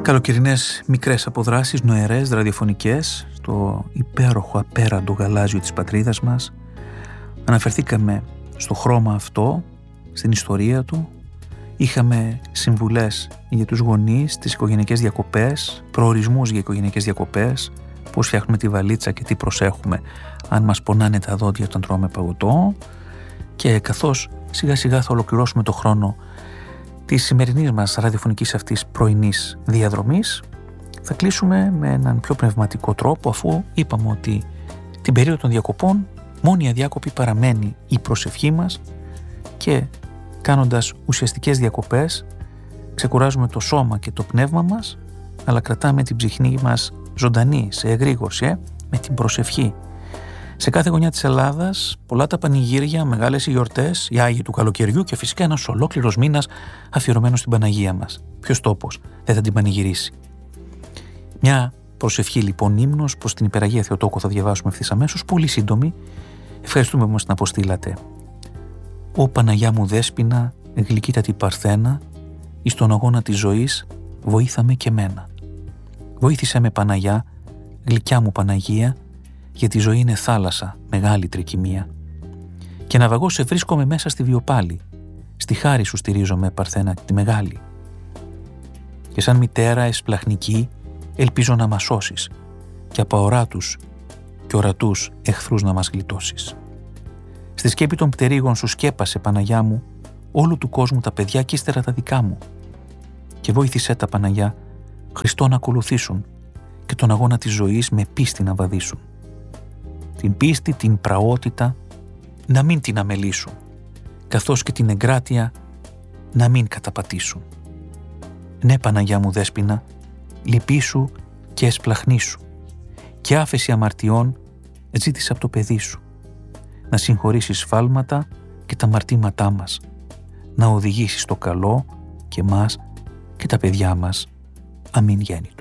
Καλοκαιρινές μικρές αποδράσεις, νοερές, ραδιοφωνικές, στο υπέροχο απέραντο γαλάζιο της πατρίδας μας. Αναφερθήκαμε στο χρώμα αυτό, στην ιστορία του. Είχαμε συμβουλές για τους γονείς, τις οικογενειακές διακοπές, προορισμούς για οικογενειακές διακοπές, πώς φτιάχνουμε τη βαλίτσα και τι προσέχουμε αν μας πονάνε τα δόντια όταν τρώμε παγωτό. Και καθώς σιγά σιγά θα ολοκληρώσουμε το χρόνο της σημερινής μας ραδιοφωνικής αυτής πρωινής διαδρομής, θα κλείσουμε με έναν πιο πνευματικό τρόπο, αφού είπαμε ότι την περίοδο των διακοπών μόνη αδιάκοπη παραμένει η προσευχή μας και κάνοντας ουσιαστικές διακοπές ξεκουράζουμε το σώμα και το πνεύμα μας, αλλά κρατάμε την ψυχή μας ζωντανή, σε εγρήγορση, με την προσευχή. Σε κάθε γωνιά της Ελλάδας πολλά τα πανηγύρια, μεγάλες οι γιορτές, οι Άγιοι του καλοκαιριού και φυσικά ένας ολόκληρος μήνας αφιερωμένος στην Παναγία μας. Ποιος τόπος δεν θα την πανηγυρίσει? Μια προσευχή λοιπόν, ύμνος προς την Υπεραγία Θεοτόκο, θα διαβάσουμε ευθύς αμέσως, πολύ σύντομη. Ευχαριστούμε που μας την αποστήλατε. «Ω Παναγιά μου Δέσποινα, γλυκύτατη Παρθένα, εις τον αγώνα της ζωής βοήθαμε και μένα. Βοήθησέ με Παναγιά, γλυκιά μου Παναγία, γιατί η ζωή είναι θάλασσα, μεγάλη τρικυμία. Και ναυαγός σε βρίσκομαι μέσα στη βιοπάλη. Στη χάρη σου στηρίζομαι, Παρθένα, τη μεγάλη. Και σαν μητέρα εσπλαχνική ελπίζω να μας σώσεις και από αοράτους και ορατούς εχθρούς να μας γλιτώσεις. Στη σκέπη των πτερίγων σου σκέπασε, Παναγιά μου, όλου του κόσμου τα παιδιά και ύστερα τα δικά μου. Και βοήθησέ τα, Παναγιά, Χριστό να ακολουθήσουν και τον αγώνα της ζωής με πίστη να βαδίσουν. Την πίστη, την πραότητα να μην την αμελήσουν, καθώς και την εγκράτεια να μην καταπατήσουν. Ναι, Παναγιά μου Δέσποινα, λυπήσου και εσπλαχνήσου και άφεση αμαρτιών ζήτησε από το παιδί σου, να συγχωρήσει σφάλματα και τα αμαρτήματά μας, να οδηγήσει στο καλό και μας και τα παιδιά μας. Αμήν γέννητο.